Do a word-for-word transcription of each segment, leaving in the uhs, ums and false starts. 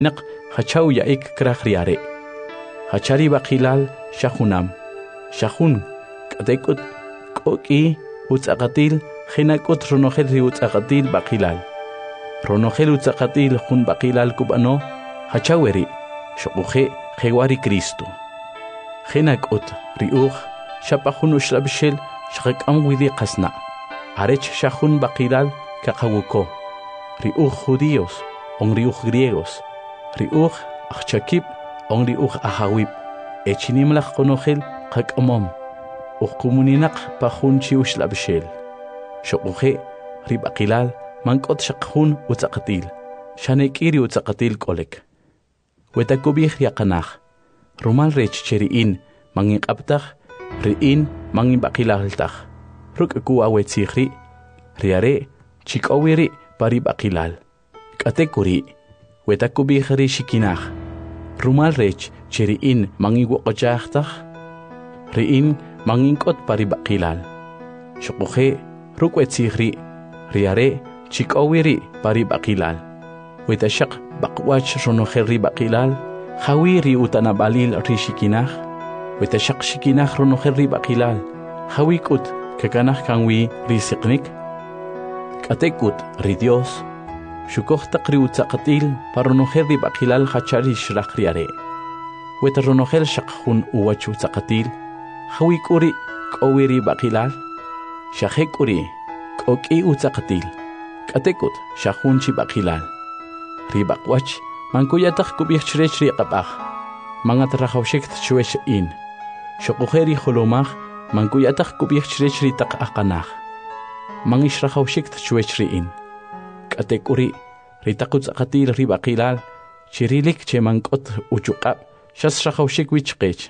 Naq hachaw yaik kraj riare. Hachari bakilal shahunam. Shahun katekut koki utzakatil hinakut ronogel ri utzakatil bakilal. Ronogel utzakatil hun bakilal kubano hachaweri shokuje hewari Cristo. Hinakut riuch shapahun ushlabshel shakam widi qasna. Arech shahun bakilal kakawuko. Riuch judíos, on riuch griegos. Riuch achakip on riuch ahawip. Echinimlach konogel kakamom. Uch komuninak pahun chi ushlabshel. Shokuje ribakilal mankot shakhun utzakatil. Shanekiri utzakatil kolek. Wetakubih yakanach. Rumal rech cheriin mangin kaptach. Riin mangin bakilaltach. Ruk ku awetsikhri. Riare chikawiri pari bakilal. Katekuri. Wetakubih ri shikinach. Rumal rech cheriin mangin wokochachtach. Riin mangin kot pari bakilal. Shokuje ruk wetsikhri. Riare chikawiri pari bakilal. Wetashak bakwach ronogeri bakilal. Hawiri utanabalil rishikinach. Wetashak shikinach ronogeri bakilal. Hawikut kakanach kanwi risiknik. Katekut ri Dios. Shukohtaq ri utzakatil paronogeri bakilal hachari shrach riare. Weta ronogel shakhun uwach utzakatil. Hawikuri kowiri bakilal. Shahekuri koki utzakatil. Katekut shahun chi bakilal. Ribakwach mankuyatak kubich chrech riqapach. Mangat rahawshik tchwesh in. Shokujeri holomach mankuyatak kubich chrech ritak akanach. Mangish rahawshik tchwesh in. Katekuri ritakut akatil ribakilal. Chirilik che mankot uchuqap. Shas rahawshik wichqech.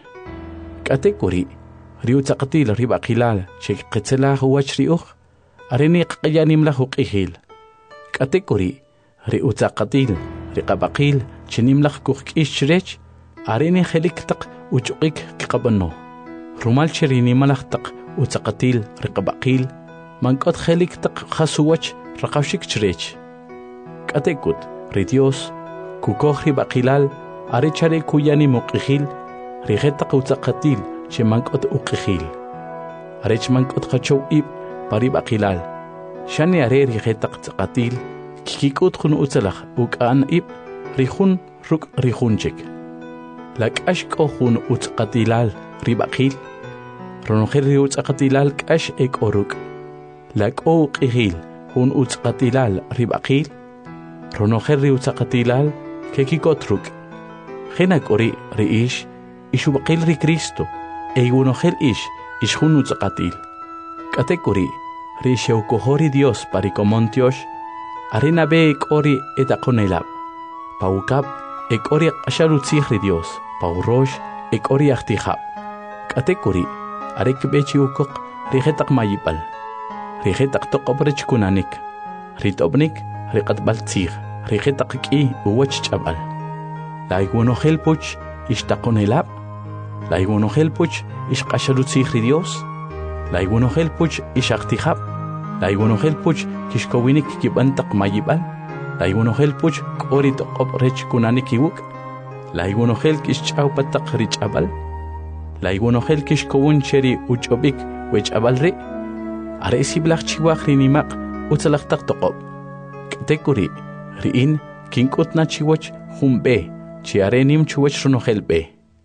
Katekuri riutzakatil ribakilal. Che qetzelah huwach riuch. Areni qyanim la huqihil. Katekuri ri utzakatil ri qabaqil chinimlaq kuqk'ishrech arini kheliktaq uchuqik qabano rumal chirini malaqtaq utzakatil ri qabaqil mankot kheliktaq khasuwach raqawshik chrech katekut ri Dios kukoj ri baqilal ari chare kuyani muqihil ri khetaq utzakatil che mankot uqihil arech mankot khachow ib pari baqilal shani are ri khetaq tzakatil kikikut khun utzalach ukan ib rihun ruk rihunchik lak ashko khun utzqatilal ribaqil ronogel ri utzqatilal kash ek oruk lak o qihil hun utzqatilal ribaqil ronogel ri utzqatilal kikikot ruk khinak ori ri ish ishubaqil ri Cristo eyunogel ish ish hun utzqatil katekuri ri sheukohori Dios parikomontiosh Arena be ekori etakonelab. Paukap ekori asharutzihri Dios. Paurosh ekori achtihab. Katekuri arek bechi ukok rigetak mayipal. Rigetak tokobrech kunanik. Ritobnik riqat baltzih. Rigetak ki uwach chabal. Laiguno helpuch ishtakonelab. Laiguno helpuch ishqasharutzihri Dios. Laiguno helpuch ishachtihab. Laiguno helpuch kishkowinik kibantak mayibal. Laiguno helpuch korit oprech kunanik iwuk. Laiguno hel kishchaw patak richabal. Laiguno hel kishkowun cheri uchobik wechabal ri. Are siblach chiwak rinimak utzalaktak toqob. Katekuri riin kinkutna chiwach humbe chiarenim chiwach runohel be.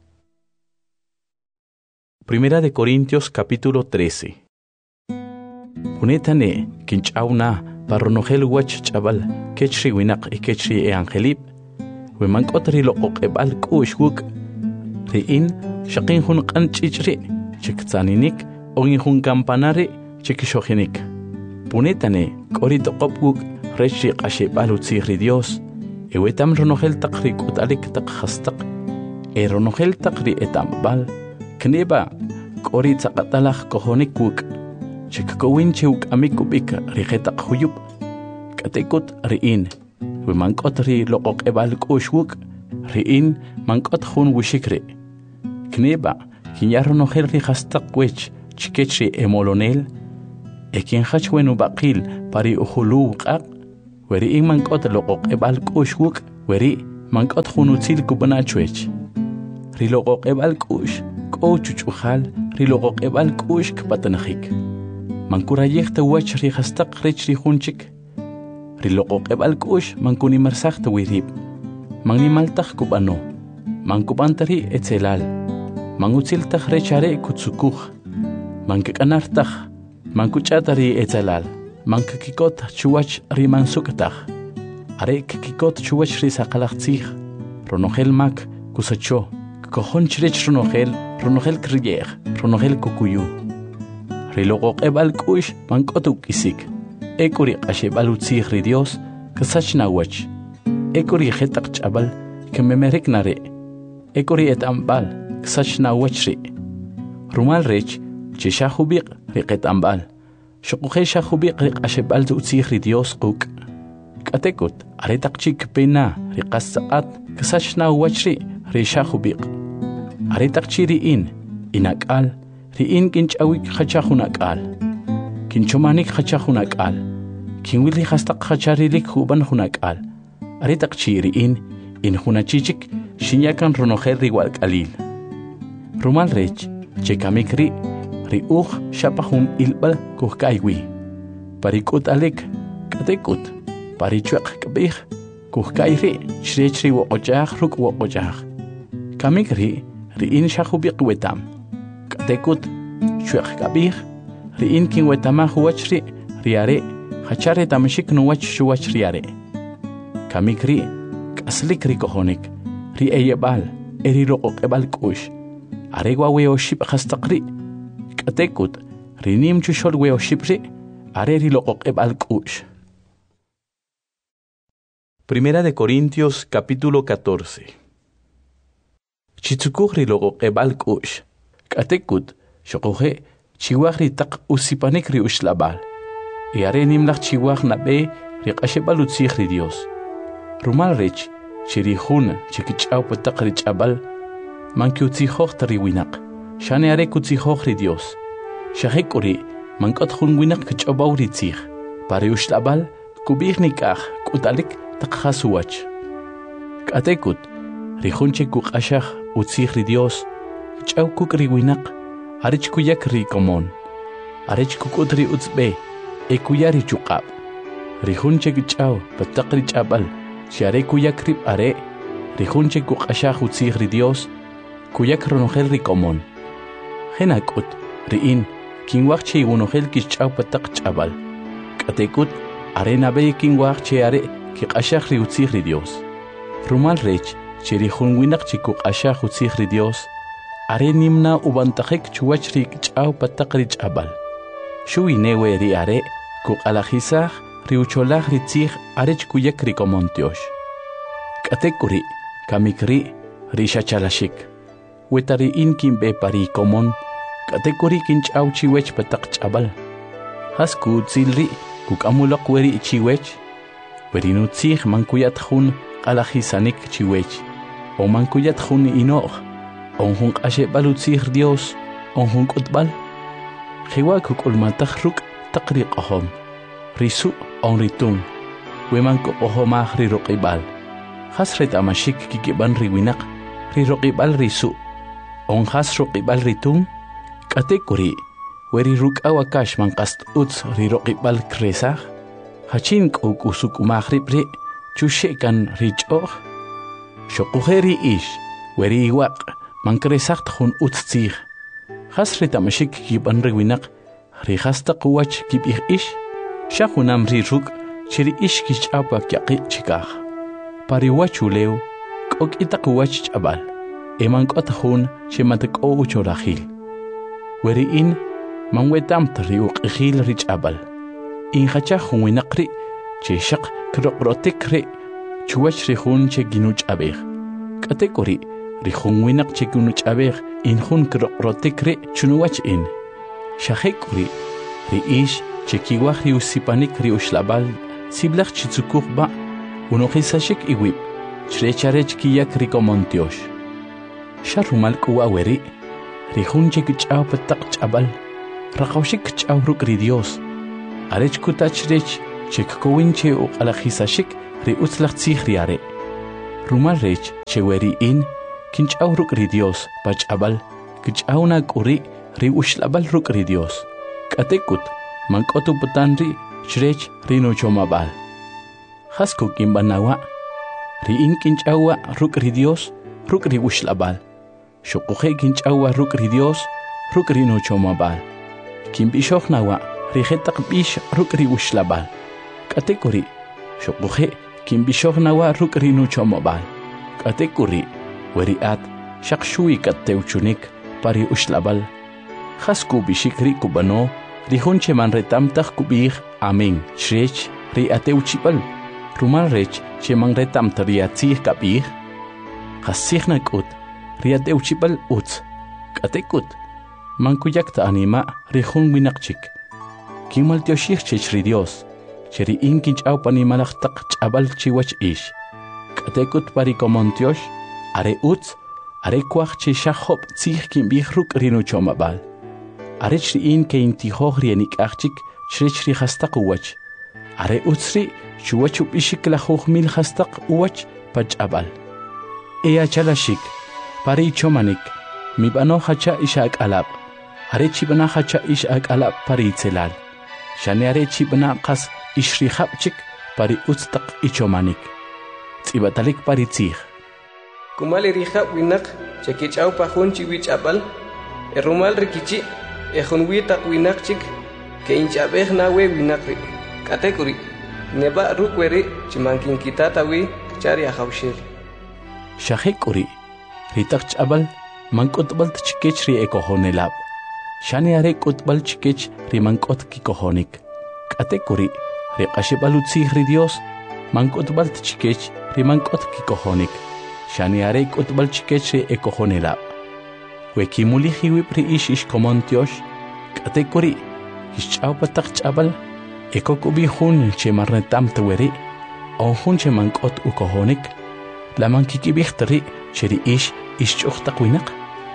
Primera de Corintios capítulo trece. Unetane kinchauna paronogel wach chabal kechri winak e kechri e angelip we mankotri lo oqebal kushwuk riin shaqin hun qanchichri chiktsaninik ogin hun campanare chikishogenik punetane korito qopguk rechi qashebal utziri Dios e wetam ronogel taqri kutalik taqhastaq e ronogel taqri etambal kneba korit saqatalaj kohonikwuk Chikakowin chuk amikubik rigetak huyub. Katekut riin. We mankot ri loqok ebal kushwuk. Riin mankot hun wishikri. Kneba kinyaro no hel ri hastak wech chikechri emolonel. Ekin hachwenu bakil pari uhulu qaq. Weri in mankot loqok ebal kushwuk. Weri mank'ot junutzil kupanachwech riloqoqeb'al k'u'x k'o chuch'ujal riloqoqeb'al k'u'x kpatanajik mankurayej tawach rijastaq rech rijunchik riloqoqeb'al k'u'x mankunimarsaj tawirib mannimaltaj kub'ano mankub'antari etzelal mangutziltaj rech are kutzukuj mankik'anartaj mankuch'atari etzelal mankikikot chuwach rimansuktaj are kikikot chuwach risaqalajtzij ronojel mak kusacho kojon chirech ronojel ronojel kriyej ronojel kukuyu riloqoqeb'al k'u'x mank'ot uk'isik ek'uri q'axeb'al utzij ri Dios kasach nawach ek'uri jetaq ch'ab'al kememerek nare ek'uri et'amb'al kasach nawach ri rumal rech che xajubiq ri qet'amb'al xoquje xajubiq ri q'axeb'al utzij ri Dios quk' k'atekut are taq chik pena ri qas saqat kasach nawach ri ri xajubiq are taq chi ri'in inak'al ri'in kinch'awik jacha jun ak'al kinchomanik jacha jun ak'al kinwili jastaq jacharilik jub'an jun ak'al are taq chi ri'in in jun achichik xinyakan ronojel ri walk'alil rumal rech che kamik ri' ri uj xapa jun ilb'al kujk'aywi parik'ut alik k'atekut parichweq k'b'ij kujk'ay ri' chirech ri woq'och'aj ruk' woq'och'aj kamik ri' ri'in xajubiq wetam k'atekut chweq k'ab'ij ri'in kinwetamaj wach ri' ri are jachar retamxik nuwach xuwach ri are kamik ri' k'aslik ri kojonik ri eyeb'al eri loqoqeb'al k'u'x are wa weoxib' jastaq ri' k'atekut ri nim chuxol weoxib' ri' are ri loqoqeb'al k'u'x. Primera de Corintios capítulo catorce. Chitzukuj ri loqoqeb'al k'u'x k'atekut xoquje chiwaj ri taq usipanik ri uxlab'al y are nimlaj chiwaj nab'e ri q'axeb'al utzij ri Dios rumal rech chi ri jun chikich'aw pataq ri ch'ab'al mankiutzijoj ta ri winaq xane are kutzijoj ri Dios xajek'uri mank'ot jun winaq kich'obaw ri tzij pa ri uxlab'al kub'ij nik'aj k'utalik taq jasuwach k'atekut ri jun chikuq'axaj utzij ri Dios ch'aw kuk' ri winaq arech kuyak ri komon arech kuk'ut ri utzb'e e kuya ri chuq'ab' ri jun chekich'aw pataq ri ch'ab'al chi are kuyak rib' are ri jun chekuq'axaj utzij ri Dios kuyak ronojel ri komon jena k'ut ri'in kinwaj che iwonojel kixch'aw pataq ch'ab'al k'atekut are nab'e kinwaj che are kiq'axaj ri utzij ri Dios rumal rech che ri jun winaq chikuq'axaj utzij ri Dios are nimna ubantajek chuwach ri ch'aw pataq ri ch'ab'al xuwi newe ri are kuq'alajisaj ri ucholaj ri tzij arech kuyak ri komon tiox k'atekuri kamik ri ri xachalashik weta ri'in kinb'e pa ri komon k'atekuri kinch'aw chiwech pataq ch'ab'al jas kutzil ri kuk'amulaq weri chiwech weri nutzij mankuyat jun q'alajisanik chiwech o mankuyat jun ino'j on jun q'axeb'al utzij Dios on jun k'utb'al jewa kuk'ulmantaj ruk' taq ri q'ojom ri su' on ri tum we mankuq'ojomaj ri roq'ib'al jas ret'amaxik kikib'an ri winaq ri roq'ib'al ri su' on jas roq'ib'al ri tum k'atekuri we ri ruk'aw akax manqast utz ri roq'ib'al kresaj jachin k'uk usuk'maj rib' ri' chuxe'kan ri ch'o'j xoquje ri ix we ri iwaq mankresajt jun utz tzij jas ret'amaxik kikib'an ri winaq ri jas taq wach kib'ij ix xa junam ri ruk' chi ri ix kixch'aw pa kyaqi' chikaj pa ri wach ulew k'ok'i taq wach ch'ab'al e mank'ot jun che matak'o ucholajil we ri'in manwetamt ri uq'ijil ri ch'ab'al injachaj jun winaq ri' che xaq kiroq'rotik ri' chuwach ri jun che kinuch'ab'ej k'atek'uri ri jun winaq che kinuch'ab'ej in jun kiroq'rotik ri' chunuwach in xajek'uri ri ix che kiwaj ri usipanik ri uxlab'al siblaj chitzukuj ba' unojisaxik iwib' chrecharech kiyak ri komon tiox xa rumal k'uwa we ri' ri jun che kich'aw pataq ch'ab'al raqawxik kich'aw ruk' ri Dios arech kutach rech che kkowin che uq'alajisaxik ri utzlaj tzij ri are Rumal rech cheweri in kinchaw ruk ri Dios pach'abal kich'aw na k'uri ri uxlabal ruk ri Dios k'atekut mank'otu putan ri chrech ri nochomabal jasku kimbanawa ri in kinch'awa ruk ri Dios ruk ri uxlabal xuquje kinch'awa ruk ri Dios ruk ri nochomabal kimbixoj nawa ri jetaq b'ix ruk ri uxlabal k'atekuri xuquje kimbixoj nawa ruk ri nochomabal k'atekuri weri at shaqshui katteuchunik pari uxlabal jasku bixik ri kubano ri junche man retamtaj kubij amen chrech ri ateuchibal rumal rech che man retamta ri atzij kabij jasijna k'ut ri ateuchibal utz k'atekut man kuyakta anima ri jun winaqchik kimal tioxij chech ri Dios che ri in kinch'aw panimalaj taq ch'abal chiwach ix k'atekut pari komontiox are utz are kwaj che xajob tzij kinbij ruk ri nochomabal are chri'in ke intijoj ri enik'ajchik chrech ri jastaq uwach are utz ri chuwach ub'ixik lajuj mil jastaq uwach pach'abal eya chalashik pari ichomanik mib'anoj hacha ix ak'alab are chib'na hacha ix ak'alab pari itzelal xane are chib'na qas ix ri jab'chik pari utz taq ichomanik tz'ibatalik pari tzij Kumali rija winak chekich'aw pajun chiwich'abal e rumal rikichi e junwita winak chik ke inch'abej nawe winak ri k'atekuri neba rukweri chimankinkitata wi chari ajawshir xajek'uri ri taq ch'abal mank'utb'al chikech ri ekojonelab xani are k'utb'al chikech ri mank'ot kikojonik k'atekuri ri q'axib'al utzij ri Dios mank'utb'al chikech ri mank'ot kikojonik xani are k'utb'al chikech ri ekojonelab we kimulij iwib' ri ix ixkomontiox k'atekuri kixch'aw pa taq ch'abal ekok'ub'ij jun che marnetamta weri o jun che mank'ot ukojonik laman kikib'ijta ri che ri ix ixch'uj taq winaq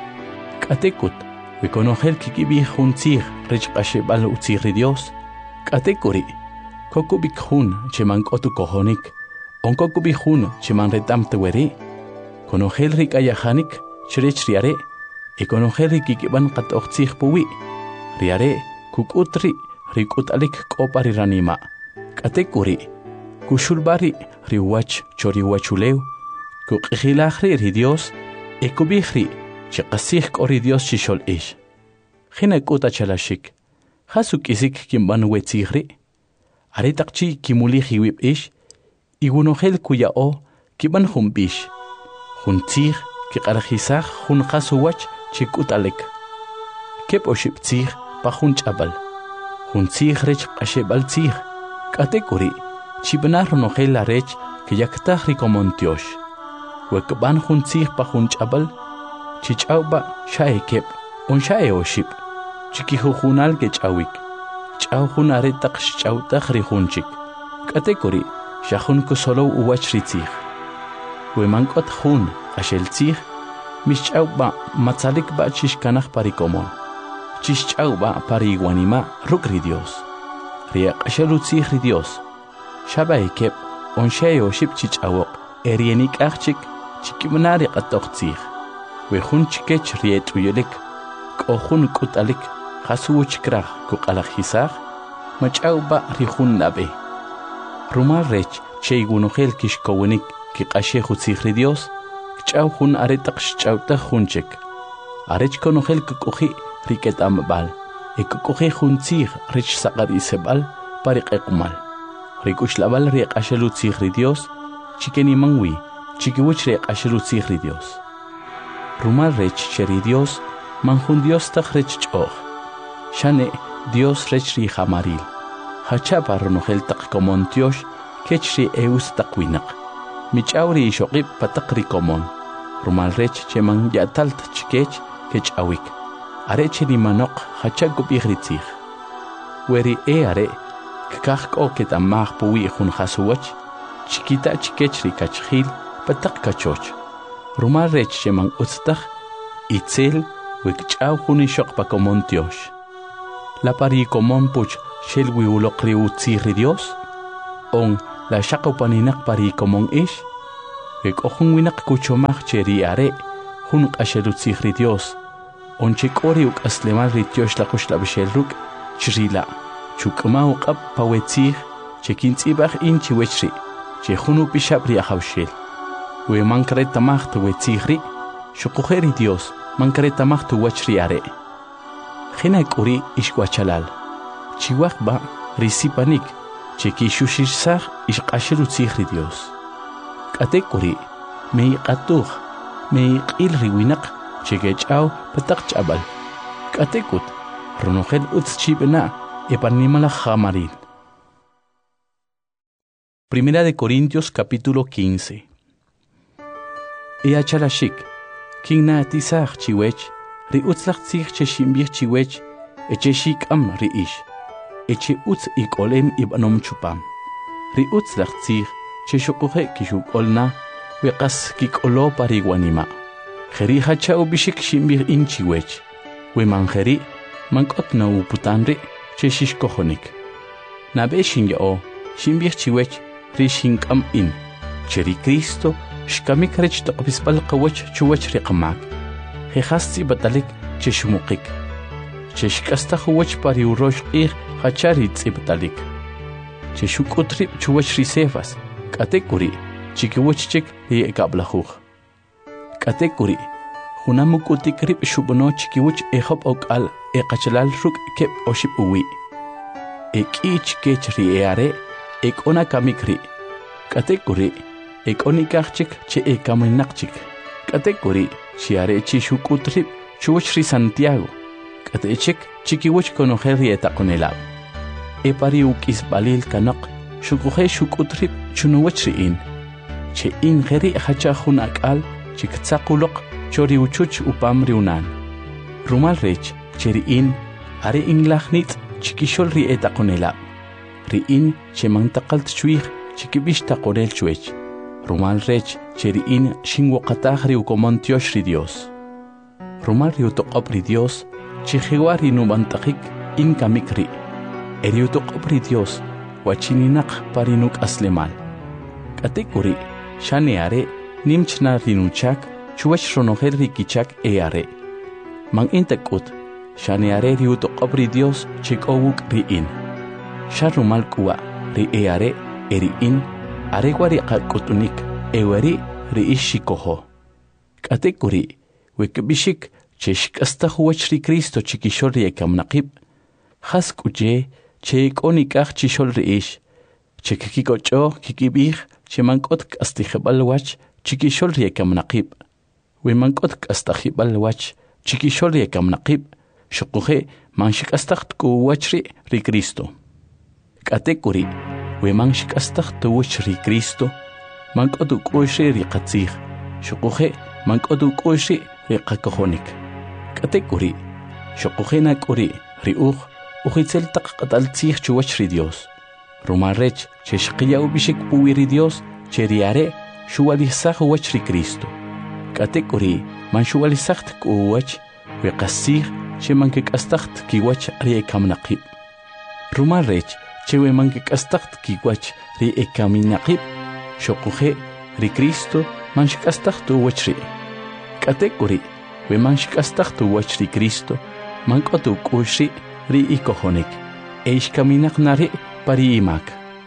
k'atekut we konojel kikib'ij jun tzij rech q'axib'al utzij ri Dios k'atekuri kokub'ik jun che mank'ot ukojonik onkokub'ij jun che manretamta weri konojel ri k'ayajanik chrech ri are e konojel ri kikib'an qat'oj tzij puwi ri are kuk'ut ri ri k'ut'alik k'opa ri ranima k'atekuri kuxulb'a ri ri wach cho ri wachulew kuq'ijilaj ri ri Dios e kub'ij ri che qasij k'o ri Dios chixol'ix jina k'ut achalashik jas uk'isik kinb'an we tzij ri are taq chi kimulij iwib' ix y wunojel kuya'o kib'an jun b'ix jun tzij kiq'arjisaj jun qas uwach chi k'ut'alik kep oxib' tzij pa jun ch'abal jun tzij rech q'axib'al tzij k'atekuri chib'na ronojel arech kiyaktaj ri komontiox we kb'an jun tzij pa jun ch'abal chich'awb'a xa'e kep on xa'e oxib' chikijujunal kech'awik ch'aw jun are taq xch'awtaj ri junchik k'atekuri xajun kusolow uwach ri tzij we mank'ot jun q'axel tzij mixch'awb'a matzalik b'a chixkanaj pari komon chixch'awb'a pari iwanima ruk' ri Dios ri q'axel utzij ri Dios xab'e kep on xa'e oxib' chich'awoq e ri enik'ajchik chikib'na ri q'atoj tzij we jun chikech ri et'uyelik k'o jun k'ut'alik qas uwchkraj kuq'alajisaj mach'awb'a ri jun nab'e rumal rech che iwunojel kixkowinik kiq'axej utzij ri Dios kch'aw jun are taq xch'awtaj junchik arech konojel kuk'uji' ri k'et'amab'al e kuk'uji' jun tzij rech saqar'iseb'al pari q'eqmal ri k'uxlab'al ri q'axel utzij ri Dios chikeniman wi chikiwich ri q'axel utzij ri Dios rumal rech che ri Dios man jun Dios taq rech ch'oj xane Dios rech ri jamaril hacha pa ronojel taq komontiox kech ri eus taq winaq mich'aw ri ixoqib' pa taq ri komon rumal rech che man ya'talt chikech kech'awik are che ri manoq hacha kub'ij ri tzij we ri e are kkaj k'o ket'amaj puwi' jun jas uwach chikita chikech ri kachjil pa taq kachoch rumal rech che man utztaj itzel we kch'aw jun ixoq pa komontiox la pari komon puch xel wi uloq ri utzij ri Dios on la xaqaw paninaq pari komon ix Wek'ojun winaq kuchomaj che ri are jun q'axelutzij ri Dios onche k'ori uk'aslemal ri tiox la qoxlab'ixel ruk' chirila chuk'ma uq'ab pawetzij che kintz'ib'aj in chiwech ri che jun upixab' ri ajawxel we mankaretamaj tuwetzij ri xuquje ri Dios mankaretamaj tuwach ri are jena k'uri ixwachalal chiwaqba ri sipanik che kixuxixsaj ixq'axelutzij ri Dios k'ate k'uri meyiq'atuj meyiq'il ri winaq che kech'aw pataq ch'ab'al k'ate k'ut ronojel utz chib'na' epannimalaj jamaril. Primera de Corintios capítulo quince. Eachalashik kingna tisaj chiwech ri utzlaj tzij che ximbij chiwech eche xik'am ri ix eche utz ik'olem ib'anom chupam ri utzlaj tzij che xuquje kixuk'olna weqas kik'olo pari wanima jeri hacha'u bixik ximbij in chiwech we manjeri mank'ot na uputan ri che xixkojonik nab'e xinya'o ximbij chiwech ri xink'am in che ri Cristo xkamik rech toq'pisb'al qawach chuwach ri qamak jejas tz'ib'atalik che xumuqik che xk'astaj uwach pari urox q'ij hacha ri tz'ib'talik che xuk'ut rib' chuwach ri Cefas k'ate k'uri chikiwach chik ri ek'ab'lajuj k'ate k'uri junam uk'utik rib' xub'no chikiwach ejob' ok'al eqachalal ruk' keb' oxib' uwi' ek'i chikech ri e are ek'ona kamik ri k'ate k'uri ek'onikaj chik che ekaminaq chik k'ate k'uri chi are chi xuk'ut rib' chuwach ri Santiago k'ate chik chikiwach konojel ri etaqonelab' e pari uk'isb'alil kanaq xukuje xuk'ut rib' chunuwach ri'in che in jeri hacha jun ak'al chiktzaquloq cho ri uchuch upam ri unan rumal rech che ri'in are inlaj nitz' chikixol ri etaqonelab' ri'in che mantaqal tchwij chikib'ix taqorel chwech rumal rech che ri'in xinwoqataj ri ukomon tiox ri Dios rumal ri utoq'ob' ri Dios che jewa ri nub'ant'aqik in kamik ri' e ri utoq'ob' ri Dios wachininaq pari nuk'aslemal k'ate k'uri xane are nimchna ri nuchak chuwach ronojel ri kichak e are man inta k'ut xane are ri utoq'ob' ri Dios che k'o wuk' ri'in xa rumal k'uwa ri e are e ri'in are wa ri qak'utunik e wari ri ix xikojo k'ate k'uri wekb'ixik che xk'astaj uwach ri Cristo chikixol ri ekamnaqib' jas k'uche che k'onikaj chixol ri ix che kikik'och'o kikib'ij che mank'ot k'astijb'al wach chikixol ri ekamnaqib' we mank'ot k'astajib'al wach chikixol ri ekamnaqib' xuquje man xik'astaj tk'u wach ri ri Cristo k'ate k'uri we man xik'astaj tuwach ri Cristo mank'ot uk'ux ri ri qatzij xuquje mank'ot uk'ux ri ri qakojonik k'ate k'uri xuquje na k'uri ri uj ujitzel taq q'at'al tzij chuwach ri Dios rumal rech che xqiya'u bixik puwi ri Dios che ri are xuwalisaj uwach ri Cristo k'ate k'uri man xuwalisaj tk'u wach we qassij che man kik'astaj tkiwach ri ekamnaqib' rumal rech che we man kik'astaj tkiwach ri ekaminaqib' xuquje ri Cristo man xk'astaj tuwach ri k'ate k'uri we man xk'astaj tuwach ri Cristo man k'ot uk'ux ri ri ikojonik e ixkaminaq na ri pari imak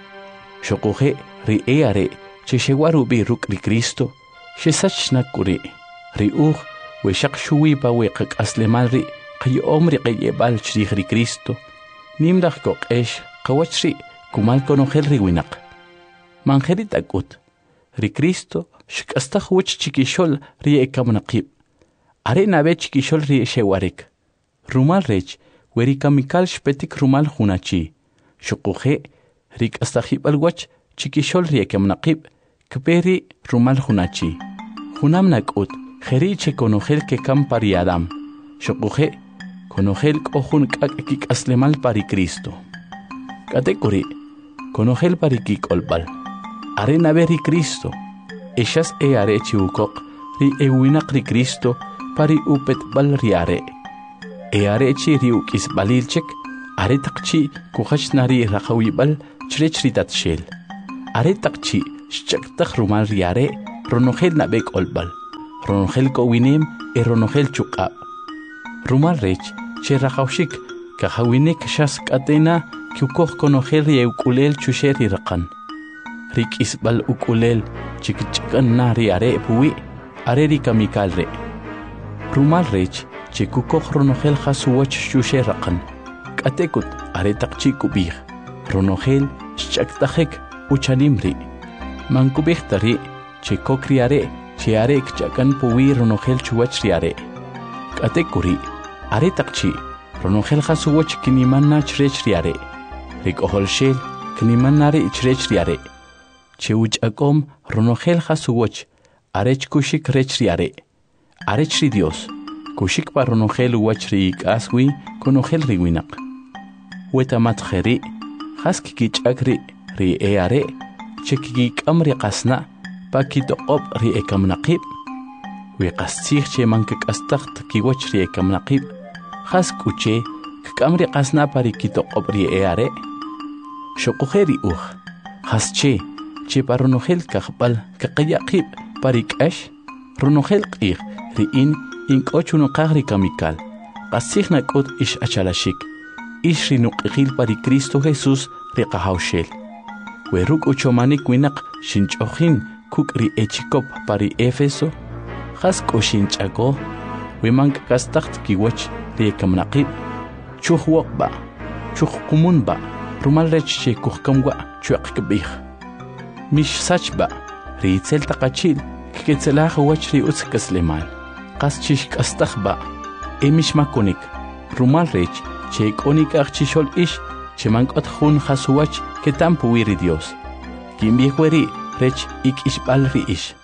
xuquje ri e are che xewar ub'i ruk' ri Cristo xesachna k'uri ri uj we xaq xuwipa we qak'aslemal ri qayo'om ri qe'yeb'al chriij ri Cristo nimraj koq'ex qawach ri kumal konojel ri winaq manjeri t'ak'ut ri Cristo xk'astaj wach chikixol ri ekamnaqib' are nab'e chikixol ri xewarik rumal rech we ri kamikal xpetik rumal jun achi xuquje ri k'astajib'al wach chikixol ri ekamnaqib' kpe ri rumal jun achi junam nak'ut jeri che konojel kekam pari Adam xuquje konojel k'o jun k'ak' kik'aslemal pari Cristo k'ate k'uri konojel pari kik'olb'al are nab'e ri Cristo exas e are chi ukoq ri ewinaq ri Cristo pari upetb'al ri are e are chi ri uk'isb'alil chik are taq chi kujach na ri raqawib'al chirech ri tatxel are taq chi xch'aktaj rumal ri are ronogel nabek olbal, ronogel kowinem e ronogel chukab. Rumal rech, che rajawshik, kahawinek shas katena, kiukoh konogel ye ukulel chusheri rakan. Rik isbal ukulel, chikichikan na ri are puwi, are ri kamikal re. Rumal rech, che kukoh ronogel hasuwach chushe rakan. Katekut are takchi kubih, ronogel shchaktajek uchalimri. Mankubih tari, che kokriare, che are kchakan puwi ronogel chuwach riare. Katekuri, are takchi, ronogel hasuwach kinimanna chrech riare. Rik oholshel, kinimanare ichrech riare. Che uchakom ronogel hasuwach, arech kushik rech riare. Arech ri Dios, kushik pa ronogel uwach riik aswi, konogel riwinak. Wetamat kheri, haskikich agri, ri e are, chekikik amri qasna, pakito ob ri e kamnaqib. Wiqastikh che mankik astakht kiwach ri e kamnaqib, haskuche, kikamri qasna parikito ob ri e are. Shokukheri uj, hasche, che paronogel kakbal, kakayaqib, parikash, ronogel qir, ri in, inkochuno qagri kamikal, qastikh nakot ish achalashik. Ishri nuqil pari Cristo Jesús riqahawshel. Weruk uchomanik winak shinchojin kukri echikop pari Efeso. Hask o shinchako. Wimank kastacht kiwach rikamnaqib. Chuh wokba. Chuh kumunba. Rumal rech che kuhkamwa chuakbih. Mish sachba. Riitzel taqachil. Kiketzelah wach ri utzkaslemal. Qaschish kastachba. Emish makonik. Rumal rech. Che ikonik achishol ish, che mankot hun hasuwach que tampu wiri Dios. Kim bihueri, rech ik ishbal ri ish.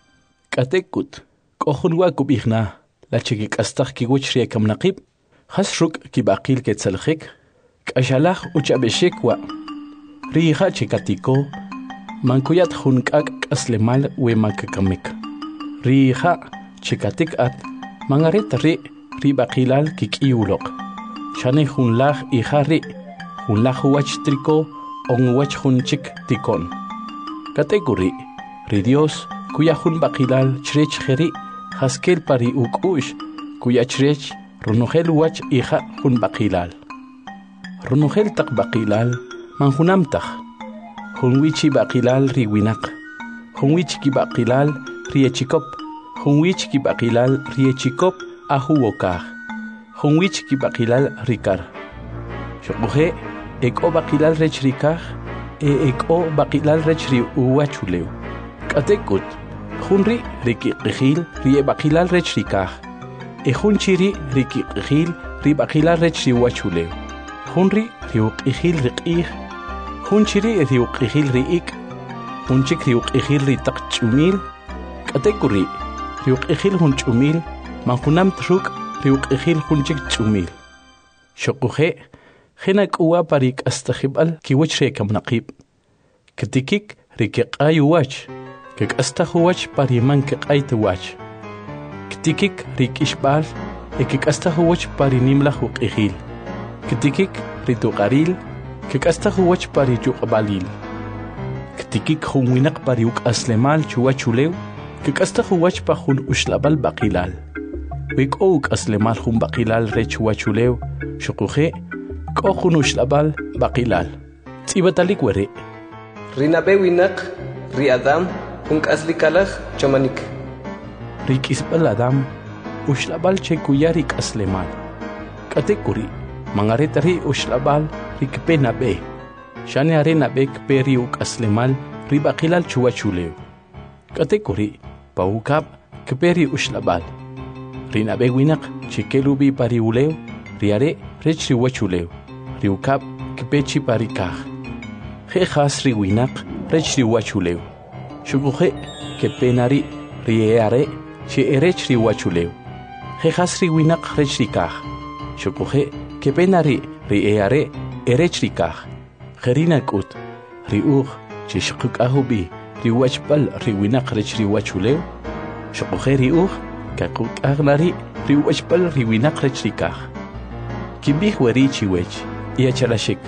Katekut, kohun wakub ihna, la chekik astach kiwich ri kamnaqib, hasruk kibakil ketzelchik, kashalach uchabeshik wa. Riha chekatiko, mankuyat hun kak aslemal we mankakamik. Riha chekatik at, mangaret ri ri bakilal kik iulok. Shane hunlach i harri, hunlach huach triko, on huach hunchik tikon. Kategori, ri Dios, kuya hun bakilal chrech heri, haskel pari ukush, kuya chrech, runogel huach ija hun bakilal. Runogel tak bakilal, man hunamtach, hunwichi bakilal ri winak, hunwich ki bakilal ri echikop, hunwich ki bakilal ri echikop ahu wokah. Hunwich ki bakilal rikar. Shokuhe, eko bakilal rech rikar, e eko bakilal rech ri uwachuleu. Katekut, hunri riki qihil ri bakilal rech rikar. E hunchiri riki qihil ri bakilal rech ri uwachuleu. Hunri ri uqihil riqih. Hunchiri ri uqihil riik. Hunchik ri uqihil ri taqchumil. Katekuri, ri uqihil hunchumil, manhunam truk. Riuk ejil hunchik chumil. Shokuhe, henak uwa parik astahibal kiwach rekamnaqib. Ketikik rikik ay wach, kik astahuwach pariman kik ay tuwach. Ketikik rik ishbal, ekik astahuwach parinimlah uk ejil. Ketikik rituqaril, kik astahuwach parijuk balil. Ketikik hunwinak pariuk aslemal chuwachulew, kik astahuwach pahun ushlabal bakilal. Wik ook aslemal hun bakilal rech wachuleu, shokuhe, kohun ushlabal bakilal. Tibatalik were. Rinabe winak, ri Adam, hun aslikalach chamanik. Rik isbal Adam, ushlabal che kuyarik aslemal. Katekuri, mangaretari ushlabal rik penabe. Shane arena bek periuk aslemal ri bakilal chuwachuleu. Katekuri, paukab keperi ushlabal. Rinabe winak, chikelubi pariuleu, riare, rech riwachuleu, riukap, kepechi parikaj. Jejas riwinak, rech riwachuleu. Shukuje, kepenari, rieare, che erech riwachuleu. Jejas riwinak, rech rikaj. Shukuje, kepenari, rieare, erech rikaj. Jerinakut, riuj, che shukukahubi, riwachpal, riwinak, rech riwachuleu. Shukuje riuj, kakuk agnari riwachpal riwinak rech rikaj. Kibih weri chiwech, ia chalashik.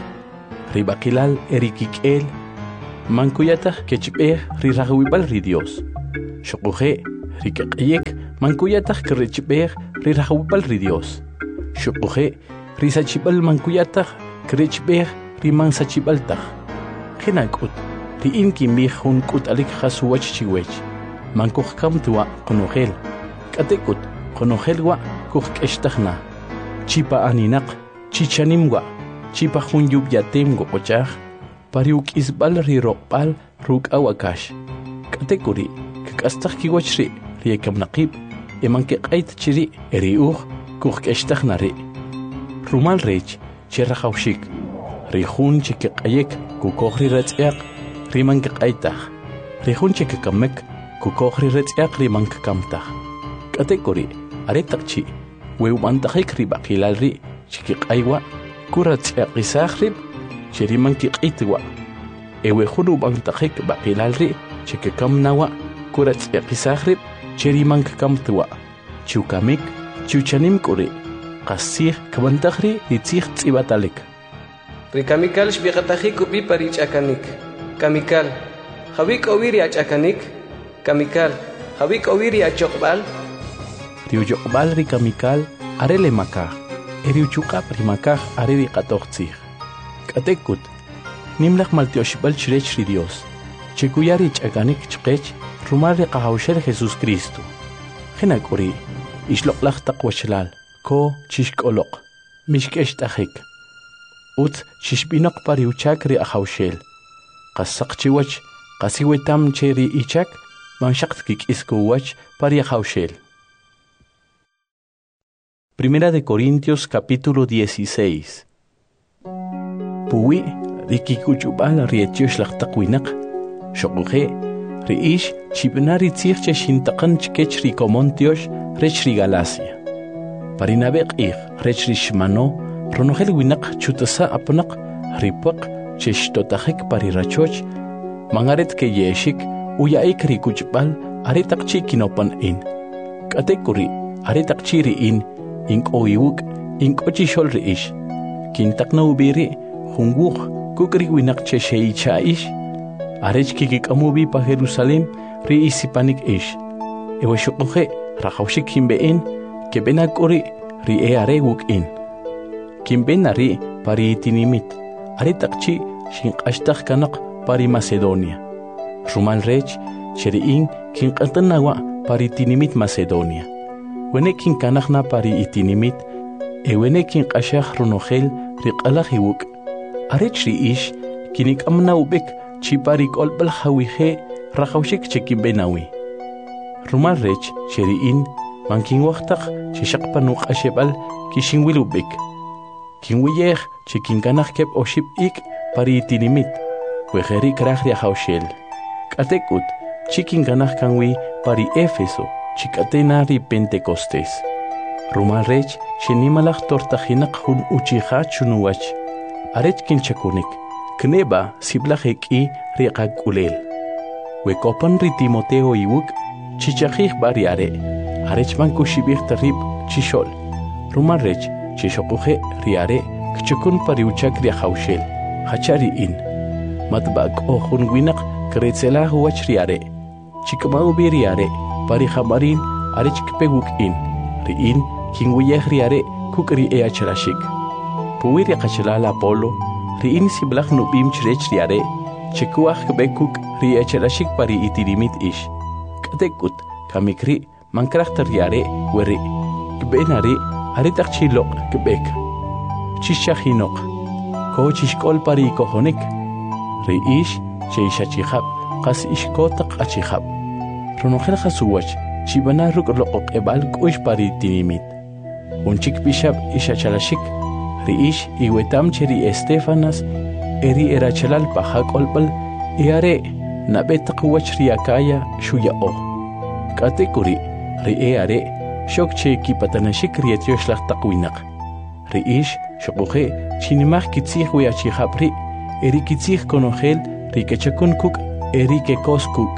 Ribakilal erikik el, mankuyatah kechpeh rirahwibal ri Dios. Xoquje rikaq'iyek mankuyataq kirechib'ej rirajawpal ri Dios. Xoquje risachib'al mankuyataq kirechib'ej rimansachib'altaj. Qina k'ut ri'in kinb'ij jun k'ut'alik qasuwach chiwech. Mankujkam tuwa qonojel. K'atek'ut qonojel wa kujk'extajna. Chipa aninaq chichanim wa chipa jun yubyatem goqochaj pari uk'isb'al riroqb'al ruk'awakax. K'atek'uri k'astaj kiwach ri riekamnaqib emankeq'ayt chiri eriuj kujk'extajna ri. Rumal rech cherrajawxik ri jun chikeq'ayek kukoj ri retz'yaq rimankeq'aytaj. Ri jun chikekamek kukoj ri retz'yaq rimankekamtaj. K'atek'uri aretaq chi wewb'antajik ri b'aqilal ri chikeq'aywa kuratz'yaqisaj rib chirimankiq'itwa. Ewe jun ub'antajik b'aqilal ri chikekamnawa kuratz'yaqisaj rib cherimankekamtwa. Chiukamik chiuchanim k'uri qasij kabantaj ri ritzij tz'ibatalik. Ri kamikal xbiqatajik upi pari ch'akanik. Kamikal jawik owiri ach'akanik. Kamikal jawik owiri achoqb'al. Riuyoqb'al ri kamikal arele makaj eriuchuqap ri makaj are ri qatoj tzij. K'atek'ut nimlaj maltioxib'al chirech ri Dios chikuya ri ch'akanik chqech rumal ri qajawxel Jesús Cristo. Jina k'uri ixloq'laj taq wachlal ko chixk'oloq mixk'ext'ajik ut chixb'inoq pa riuchak ri ajawxel. Qasaq chiwach qasiwetam che ri ichak manxaqt kik'iskuwach pa ri ajawxel. Primera de Corintios capítulo dieciséis. Puwi rikikuchub'al rietiox laqtaq winaq xoquje ri'ix chib'na ritzij che xintaqan chkech ri Comontiox rech ri Galacia. Parinabe q'ij rech ri xmano ronojel winaq chutasa apnaq ripaq che xtotajik pari rachoch mangaret ke yexik uyaik ri kuchb'al aretaq chi kinopan'in. K'atek'uri aretaq chi ri'in ink'owiwuk ink'ochixol ri'ix kintaqna ubiri junwuj kuk ri winaq che xeicha'ix arech kikik'amubi pa Jerusalén ri isipanik ix. Ewe xoquje rajawxik kinb'e'in keb'ena k'uri ri e are wuk'in. Kinb'ena ri pari itinimit aretaq chi xinq'axtaj kanaq pari Macedonia. Rumal rech cheri'in kinq'atanawa pari itinimit Macedonia. Wene kinkanajna pari itinimit ewene kinq'axaj ronojel riq'alaj iwuk'. Arech ri'ix kinik'amna ub'ik chi pari k'olb'al jawije rajawxik che kinb'enawi. Rumal rech cheri'in mankinwajtaq chi xaqpa nuq'axeb'al kixinwil ub'ik. Kinwiyej chi kinkanaj keb' oxib' ik' pari itinimit wejeri kraj ri ajawxel. K'atek'ut chi kinkanaj kanwi pari Éfeso chi k'atena ri Pentecostés. Rumal rech xenimalaj tortajinaq jun uchija chunuwach. Arech kinchakunik kneba siblaj ek'i ri qak'ulel. Wekopan ri Timoteo iwuk chichajij bari are. Arech mankuxib'ij tarib chixol. Rumal rech chixoquje ri are kchukun pari uchak ri ajawxel hacha ri'in. Matb'ak'o jun winaq kretzelaj wach ri are. Chik'ma'ubi ri are pari jamarin arech kpe wuk'in. Ri'in kinwiyej ri are kuk' ri e achrashik. Puwi ri qachlal Apolo ri'in siblaj nub'im chirech ri are chikuaj kbe kuk' ri achrashik pari itinimit ix. K'atek'ut kamikri mankrajta ri are weri kb'ena ri aretaq chiloq kb'ek chixchajinoq ko chixk'ol pari ikojonik ri'ix che ixachijab qas ixkotaq achijab. Ronojel qasuwach chib'ana ruk' loq'oq'eb'al k'u'x pari itinimit. Unchik pixab ixachalashik ri'ix iwetam che ri Estefanas eri erachalal paja k'olb'al e are nab'etaq wach ri Acaya xuya'oj. K'atek'uri ri e are xok che kipatanashik ri etiox lajtaq winaq. Ri'ix xoquje chinimaj kitzij we achijab ri eri kitzij konojel ri kechakun kuk' eri kekos kuk'.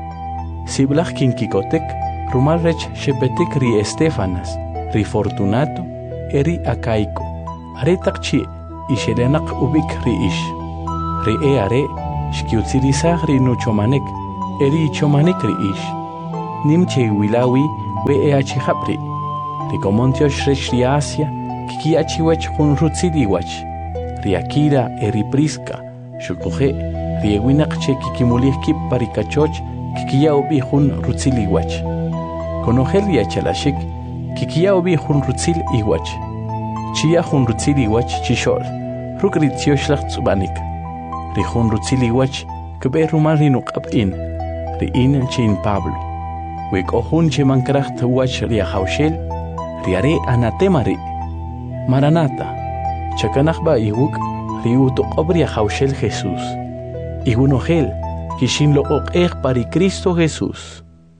Siblaj kinkikotek rumal rech xepetik ri Estefanas ri Fortunato eri Acaico. Aretaq chi ixelenaq ubik ri'ix. Ri e are xkiutzirisaj ri nuchomanek eri ichomanek ri'ix. nim che wilawi we e achi hapri. Ricomontiosh rech ri Asia, kiki achi wech hun rutzili wach. Riakira e ripriska, shukuhe, riewinak che kikimulih kip parikachoch, kikia obi hun rutzili wach. Konogel riachalashik, kikia obi hun rutzil iwach. Chia hun rutzil iwach chishol, rukritiosh lach tsubanik. Ri hun rutzil iwach, kebe rumal rinuk ab in, ri in chin Pablo. Wek ohun che mankracht wach riahaushel, riare anatemari. Maranata, chakanachba iwuk, riuto obria haushel Jesús. Igunogel, kishin lo ok pari Cristo Jesús.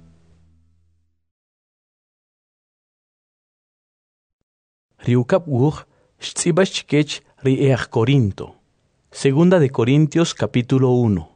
Riukap wuch, shtzibach kech rieach Corinto. Segunda de Corintios capítulo uno.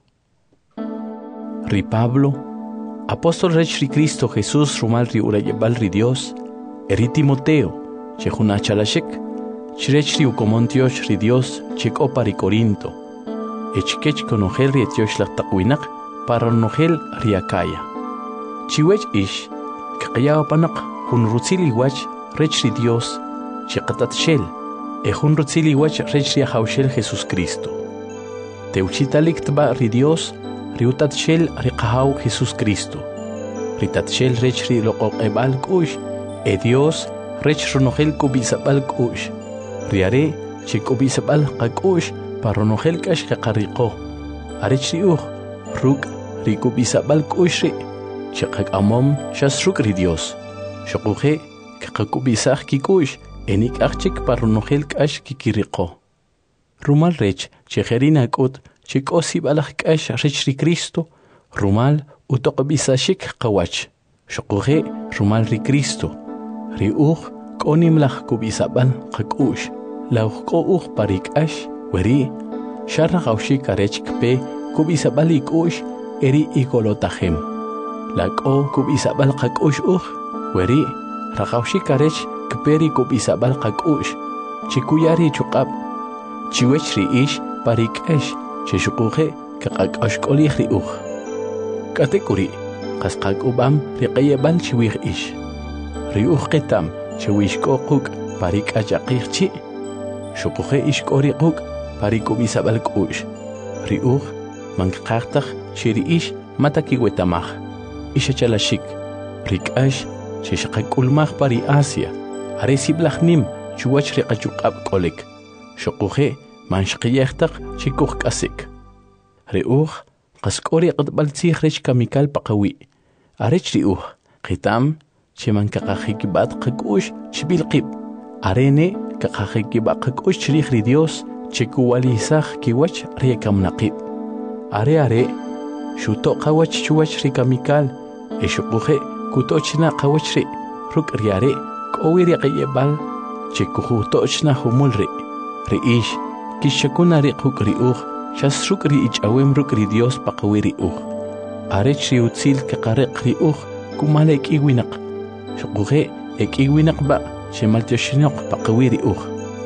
Ri Pablo, apóstol rech ri Cristo Jesús rumal ri urayebal ri Dios, eri Timoteo, chejuna chalashek, chirech ri ukomontiosh ri Dios, chek opari Corinto, echkech konogel ri etiosh lak takwinak, para nogel ri Acaya. Chiwech ish, kakaya opanak, hun rutzili wach, rech ri Dios, chekatat shel, e hun rutzili wach rech ri ahaushel Jesus Cristo. Teuchitalik tba ri Dios, ri utat shel ri kahau Jesus Cristo. Ritat shel rech ri loqok ebal kush, e Dios rech ronogel kubisabal kush. Riare chikubisabal kakush paronogel kash kakariko. Arech ri uch, ruk ri kubisabal kush ri. Chikak amom shasruk ri Dios. Shokuhe kakakubisach kikush. Enik achik paronogel kash kikiriko. Rumal rech chejerina kot chikosi balach kash rech ri Cristo. Rumal utokbisashik kawach. Shokuhe rumal ri Cristo. Ri uch konim lach kubisabal kakush. Lauch ko uch parik ash weri. Sharra gaushik arech kpe kubisabal ikush eri ikolotahem. Lako kubisabal kakush uch weri. Ragaushik arech kperi kubisabal kakush. Chikuyari chukab. Chiwech ri ish parik ash. Cheshukuhe kakakash kolih ri uch. Katekuri kaskak ubam riqayebal chiwich ish. Ri uch ketam chiwish ko kuk parik achakir chi. Shukuhe ish kori kuk parik kubisabal kush. Ri uch mankaktak chiri ish mataki wetamach. Isha chalashik. Rik ash cheshakak ulmach pari Asia. Are siblachnim chuwach riqachukab kolik. Shukuhe manshqiyechtak chikuch kasik. Ri uch qaskori qatbal tzich rech kamikal paqawi. Arech ri uch qitam cheman kaqajikibat qakush chibilqib. Arene kaqajikibat qakush chirich ri Dios chikuwalisaj kiwach riekamnaqib. Are are shuto qawach chuwach ri kamikal eshuquje kutochna qawach ri ruk riare kowiri qayebal chikujutochna humul ri. Ri ish kishakuna ri quk ri uch shasruk ri ichawem ruk ri Dios paqawiri uch. Arech ri utzil kaqariq ri uch kumalek iwinaq. Shukuhe ek iwinaq ba shemaltioshinoq paqawiri uch.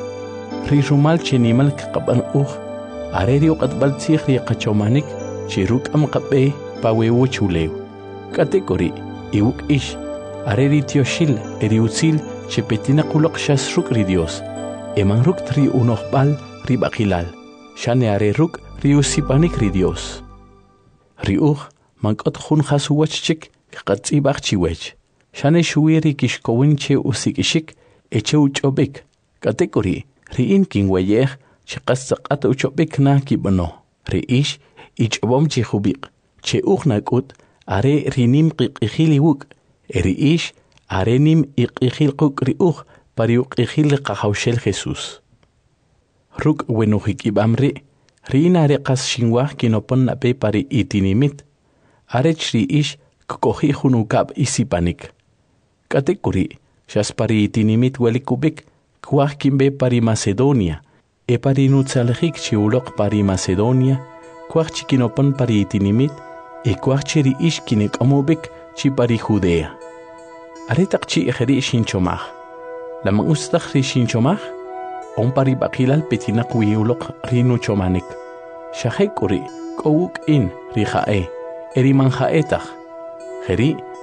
Ri rumal chenimal kaqaban uch. Are ri uqatbal tzich ri qachomanik chiruk am qabe pawewu chulew. Kategori iwuk ish. Are ri tioshil eri utzil chepetina kulok shasruk ri Dios. Eman ruk tri unoqbal ri baqilal. Shane are ruk ri usipanik ri Dios. Ri uch mankot khun khasuwachchik qatzibach chiwech. Shane shuiri kishkowinche usikishik eche uchobik. Kategori ri in kingweyeh chiqassaqat uchobik na kibano. Ri ish ichobom chihubik. Che uch nakut are rinim qiqihili wuk. Eri ish are nim iqihil quk ri uch pari uqihil qahaushel Jesus. Ruk wenuhikibamri Rina reqas shinwah kinopon nape pari itinimit. Arech ri ish kukohi hunukab isipanik. Katekuri, shas pari itinimit welikubik, kuah kimbe pari Macedonia. E pari nutsalhik chiulok pari Macedonia, kuah chikinopon pari itinimit, e kuah chiri ish kinek amubik chi pari Judea. Aretak chi ejeri shinchomah. Lamang ustak ri shinchomah? On pari bakilal petinak wiulok rinu chomanik. Shahekuri kowuk in rihae. Eri manhaetach. Heri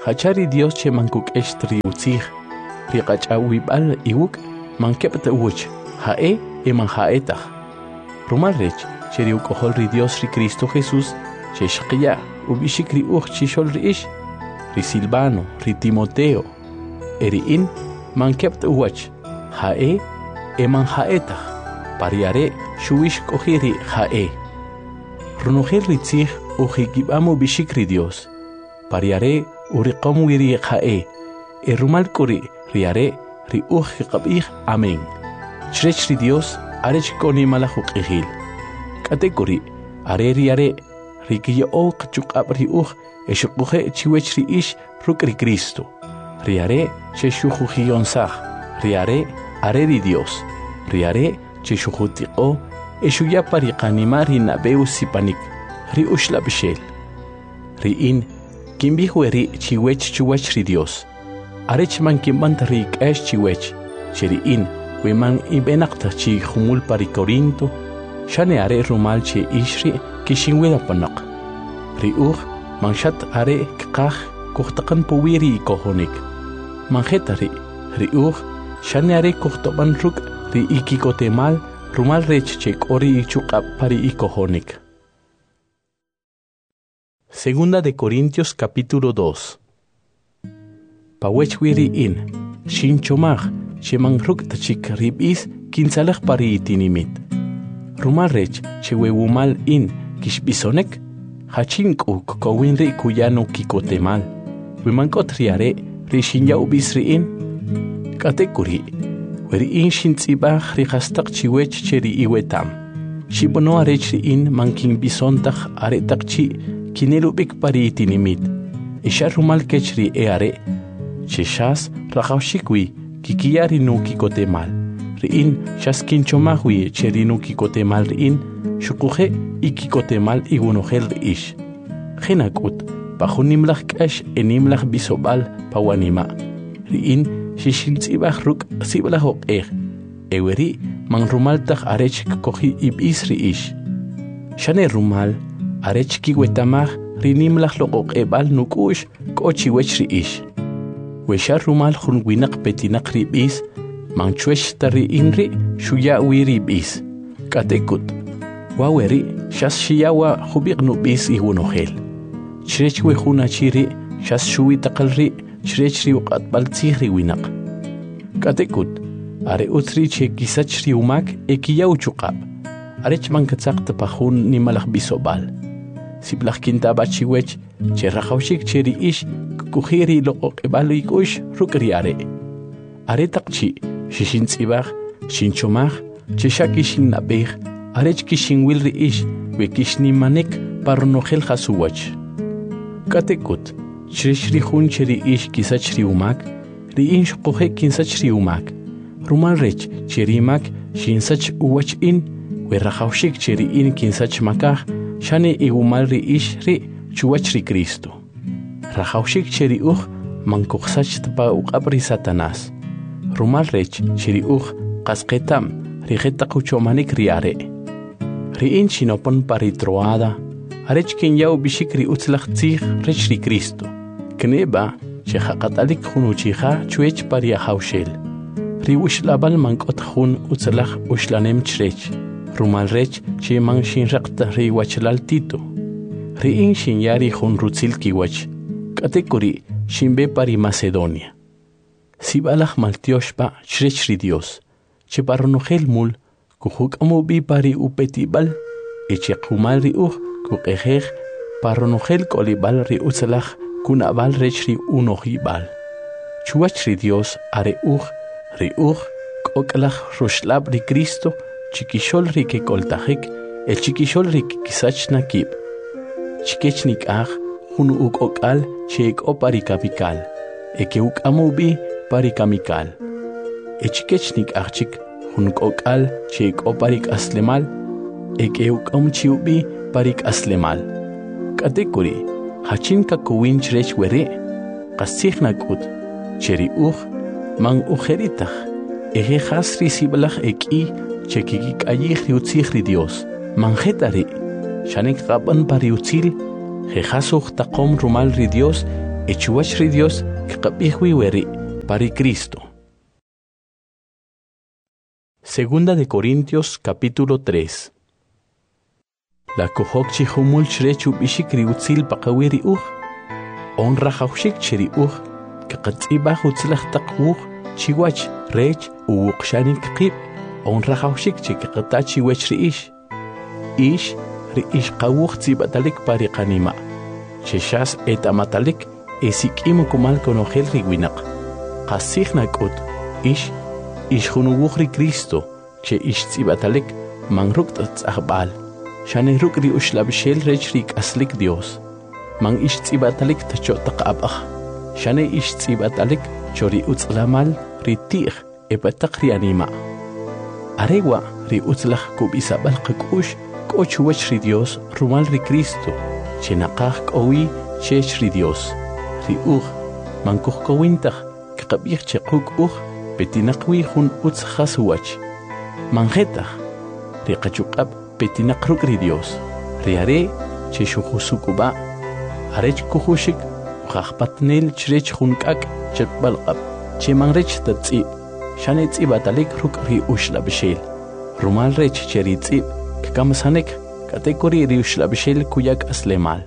hachari Dios che mankuk eshtri utzih riqacha wibal iwuk mankepta uch hae e man haetah rumal rech cheri ukohol ri Dios ri Cristo Jesús che shqiya ubishikri uch chishol riish ri Silvano ri Timoteo eri in mankepta uch hae e man haetah pariare shuish kohiri hae runohel ri tzih ujigibamu bishikri Dios pariare uriqom wiri hae e rumal kuri riare ri uj qabih amen chrech ri Dios arech koni malajuk ihil kate kuri are riare ri kiyo qchuqab ri uj eshuqhe chiwech ri ish rukri Cristo riare che shujujionsah riare are ri Dios riare che shujutiqo eshuya pariqanimari nabeu sipanik ri ushla bishel ri in kimbihueri chiwech chuwech ri Dios arech man kimbant ri kash chiwech cheri in weman ibenaqta chi khumul pari Corinto shane are rumal chi ishri kishinwela panaq ri uj manshat are qaq kuhtaqan puwiri kohonik manjetari ri uj shane are kuhtoban ruk ri ikikotemal rumal rech che kori chuqap pari ikohonik. Segunda de Corintios capítulo dos. Pawechwiri in, shinchomach, shemangruk tachik ribis, kinsalach pari itinimit. Rumalrech, chewewumal in, kishbisonek, hachinku kowinri kuyano kikotemal. Wimankot riare, rishinya ubisri in. Katekuri, weri in shintzibach rihastak chiwech cheri iwetam. Shibono arechri in mankin bisontach aretak chi, kinelubik pari itinimit. Isha rumal kechri eare. Cheshas rajawshikwi kikiyari no kikotemal. Riin shas kinchomahwi cheri no kikotemal riin. Shukuhe ikikotemal igunohel riish. Genakut pajunimlach kash enimlach bisobal pawanima. Riin shishintzibach ruk siblahok er. Eweri man rumaltach arech kohi ibis riish. Shane rumal arech kiwetamach rinimlach lokok ebal nukush kochi wech riish. Weshar rumal junwinak petinak ribis, manchwesh tari inri shuya wiribis. Katekut. Waweri shas shiyawa hubik nubis ihunohel. Chrechwe hunachiri shas shui takalri chrechri uqat baltzihri winak. Katekut. Are utri che kisachri umak ekiyaw chukab. Arech mankatzak tapahun ni malak bisobal. Siblach kintabachiwech che rajawshik cheri ish kuhiri lokok ebalo ikush rukriare. Are takchi, shishintzibach, shinchomach, cheshakishin nabech, arech kishin wilri ish, wekishni manek parnohel hasuwach. Katekut, chreshri hun cheri ish kisachri umak, ri insh kohe kinsachri umak. Rumal rech cheri mak, shinsach uwach in, we rajawshik cheri in kinsach makach, shane igumal ri ish ri chuwach ri Cristo. Rajawshik cheri uj mankuksach tpa uqabri Satanás. Rumal rech cheri uj qasqetam rijeta quchomanik riare. Riin chinopon paritroada, arech kinyaw bishikri utzlach tzih rech ri Cristo. Kneba chehaqatalik junuchiha chuech pariahawshel. Ri ushlabal mankot jun utzlach ushlanem chrech. Rumal rech che man shinraqta ri wachlal tito. Riin shinyari jun rutzil kiwach. Katekuri shimbe pari Macedonia. Sibalach maltioshpa chrechri Dios. Che parnohel mul kuhuk amubi pari upetibal. Eche kumal ri uj kukejej parnohel kolibal ri utzalach kunabal rechri unohibal. Chuachri Dios are uj ri uj koklach rushlab ri Cristo chikishol ri ke koltajik el chikishol ri kisach nakib. Chikechnik aj Hunu uk okal cheik o parikapikal. Eke uk amubi parikamikal. Echikechnik achik hunuk okal cheik o parik aslemal. Eke uk amchiubi parik aslemal. Katekuri hachin kakuwin chrech were. Kasihnak ut. Cheri uj man ujeritach. Eje hasri siblach eki chekikik ayih riutzihri Dios. Manjetari. Shanek raban pariutzil. Jejasuj taqom rumal ri Dios echuach ri Dios kqabihwi weri pari Cristo. Segunda de Corintios capítulo tres. La kohokchi humul chrechu bishikri utzil paqawiri uj. Honra haushik chiri uj. Kaqatsiba utzlach taqwuj chiwach rech uwuqshanin qib. Honra haushik chikaqatachi wech ri ish. Ish ri ish qawuj tsibatalik pari qanima. Cheshas etamatalik esikimu kumal konogel ri winaq. Qasihna kut ish ish hunuwuj ri Cristo che ish tsibatalik manruk tzahbal. Shane ruk ri ushlabshel rech ri aslik Dios. Man ish tsibatalik tacho taqabah. Shane ish tsibatalik chori utzlamal ri tih epatak ri anima. Arewa ri utzlach kubisabal qakush kochuwach ri Dios rumal ri Cristo. Che naqah kowi chech ri Dios. Ri uj man kuhkowintach kaqabih che quk uj petinaqwi hun utzkhaswach. Manjetach ri qachuqab petinaqruk ri Dios. Ri are che shuhusukuba arech kuhushik uqaqpatnel chrech hunkak chekbalqab che manrech tatsi shane tsibatalik ruk ri ushlabshel rumal rech cheri tsib kkamsanek katekori ri ushlabshel kuyak aslemal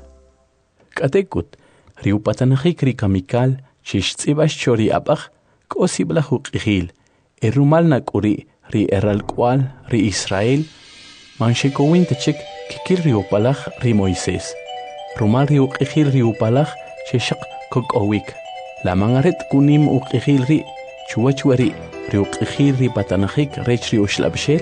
katekut ri upatanajik ri kamikal chish tsibash chori abaj kosibla huqihil erumal nakuri ri eralkwal ri Israel manshekowin tchik kikil ri upalaj ri Moisés rumal ri uqihil ri upalaj cheshaq kokowik la mangaret kunim uqihil ri chuachwari ri uqihil ri patanajik rech ri ushlabshel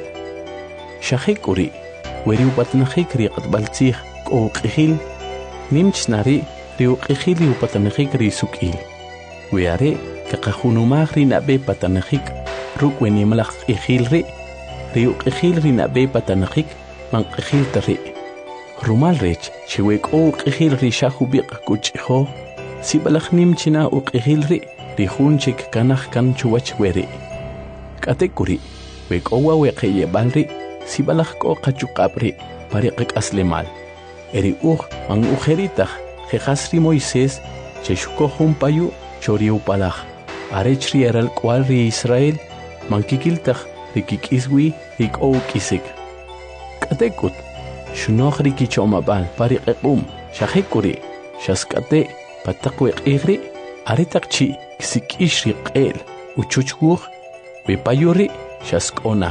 shahikuri weri upatanajik ri qatbaltzih uqihil nimchnari ri uqihil ri upatanajik ri sukil weare kaqahunumaj ri nabe patanajik ruk wenimlaq ihil ri ri uqihil ri nabe patanajik manqihil tari rumal rech chiwek uqihil ri shahubiq kuchho sibalaj nimchina uqihil ri ri hunchik kanaj kan chuwach weri katekuri wek owa weqeye balri sibalaj ko qachuqabri pariqik aslemal eri uj man ujeritaj jejas ri Moisés cheshuko humpayu chori upalaj arech ri eral kwal ri Israel man kikiltaj ri kikiswi ik o kisik katekut shunoj ri kichomabal pariqequm shahikuri shaskate pataqweq igri aritaqchi kisikish ri qel uchuchguj wipayuri shaskona